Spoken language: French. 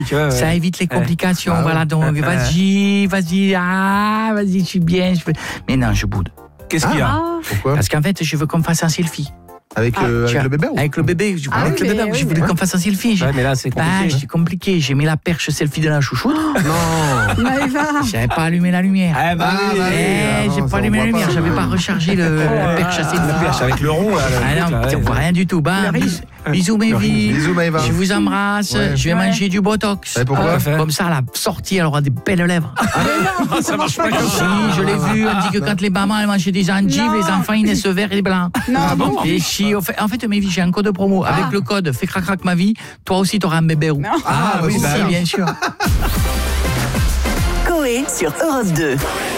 Ça évite les complications. Voilà, donc vas-y, je suis bien. Mais non, je boude. Qu'est-ce qu'il y a? Pourquoi? Parce qu'en fait, je veux qu'on me fasse un selfie. Avec le bébé ou? Avec le bébé, je voulais qu'on fasse un selfie. Mais là, c'est compliqué. C'est compliqué. J'ai mis la perche selfie de la chouchoute. Non. J'avais pas allumé la lumière. J'ai pas allumé la lumière. J'avais pas rechargé la perche à selfie. La perche avec le rond, là. On voit rien du tout. Bisous mes vies. Bisous Maëva. Je vous embrasse. Je vais manger du Botox. Et pourquoi? Comme ça, la sortie, elle aura des belles lèvres. Ça marche pas comme Si, ça. je l'ai vu. Elle dit que quand les mamans elles mangeaient des endives, les enfants ils naissent verts et blancs. Et si, en fait, mes vies, j'ai un code promo. Avec le code Fais crac crac ma vie, toi aussi t'auras un bébé roux. Oui, Si, bien sûr. Coé sur Europe 2.